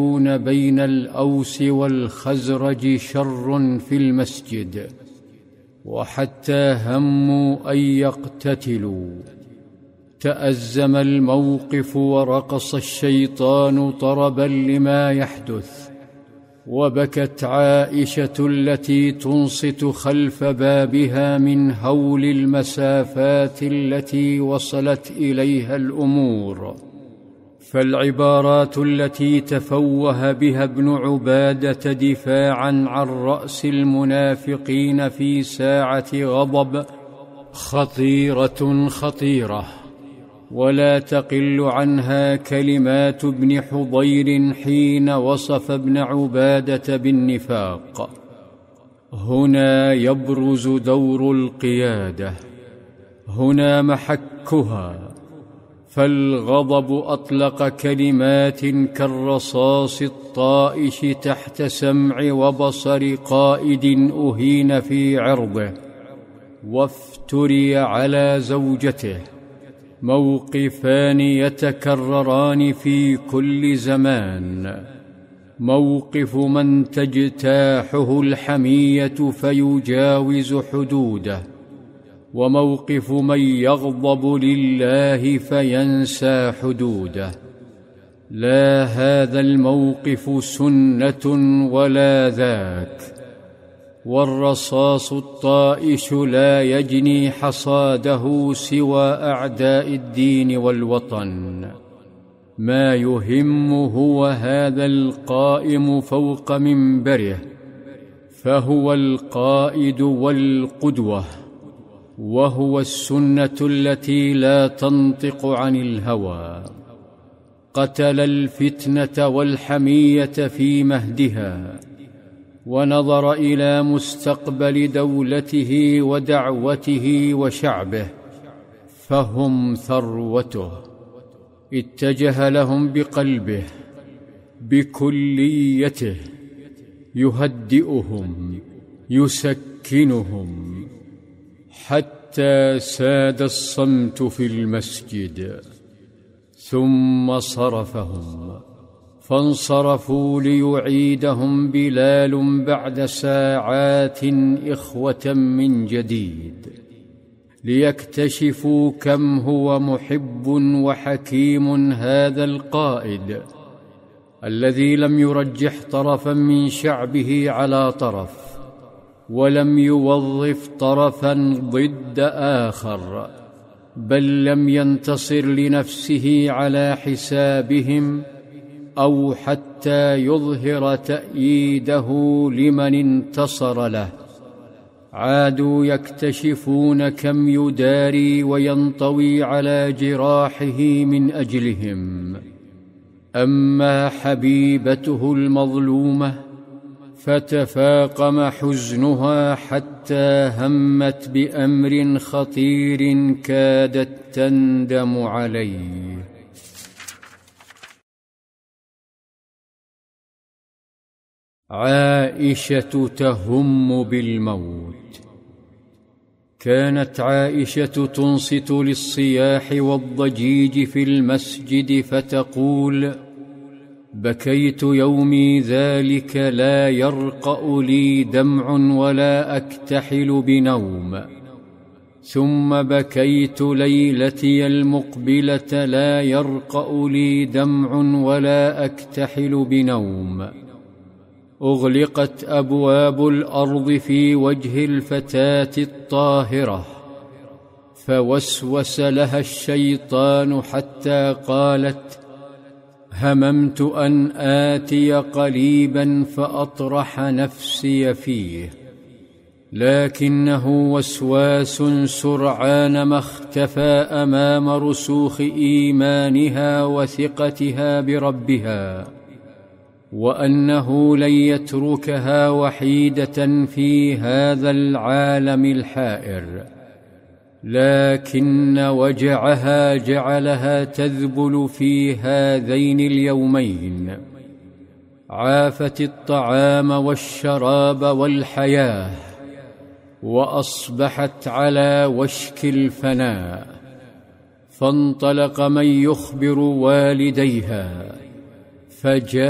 بين الأوس والخزرج شر في المسجد، وحتى هموا أن يقتتلوا. تأزم الموقف ورقص الشيطان طربا لما يحدث، وبكت عائشة التي تنصت خلف بابها من هول المسافات التي وصلت إليها الأمور. فالعبارات التي تفوه بها ابن عبادة دفاعا عن رأس المنافقين في ساعة غضب خطيرة، ولا تقل عنها كلمات ابن حضير حين وصف ابن عبادة بالنفاق. هنا يبرز دور القيادة، هنا محكها. فالغضب أطلق كلمات كالرصاص الطائش تحت سمع وبصر قائد أهين في عرضه وافتري على زوجته. موقفان يتكرران في كل زمان: موقف من تجتاحه الحمية فيجاوز حدوده، وموقف من يغضب لله فينسى حدوده. لا هذا الموقف سنة ولا ذاك. والرصاص الطائش لا يجني حصاده سوى أعداء الدين والوطن. ما يهم هو هذا القائم فوق منبره، فهو القائد والقدوة، وهو السنة التي لا تنطق عن الهوى. قتل الفتنة والحمية في مهدها، ونظر إلى مستقبل دولته ودعوته وشعبه، فهم ثروته. اتجه لهم بقلبه بكليته، يهدئهم يسكنهم، حتى ساد الصمت في المسجد. ثم صرفهم، فانصرفوا ليعيدهم بلال بعد ساعات إخوة من جديد، ليكتشفوا كم هو محب وحكيم هذا القائد الذي لم يرجح طرفا من شعبه على طرف، ولم يوظف طرفا ضد آخر، بل لم ينتصر لنفسه على حسابهم أو حتى يظهر تأييده لمن انتصر له. عادوا يكتشفون كم يداري وينطوي على جراحه من أجلهم. أما حبيبته المظلومة فتفاقم حزنها حتى همت بأمر خطير كادت تندم عليه. عائشة تهم بالموت. كانت عائشة تنصت للصياح والضجيج في المسجد فتقول: بكيت يومي ذلك لا يرقأ لي دمع ولا أكتحل بنوم، ثم بكيت ليلتي المقبلة لا يرقأ لي دمع ولا أكتحل بنوم. أغلقت أبواب الأرض في وجه الفتاة الطاهرة، فوسوس لها الشيطان حتى قالت: هممت أن آتي قليبا فأطرح نفسي فيه، لكنه وسواس سرعان ما اختفى أمام رسوخ إيمانها وثقتها بربها، وأنه لن يتركها وحيدة في هذا العالم الحائر. لكن وجعها جعلها تذبل في هذين اليومين. عافت الطعام والشراب والحياة، وأصبحت على وشك الفناء. فانطلق من يخبر والديها، فجاء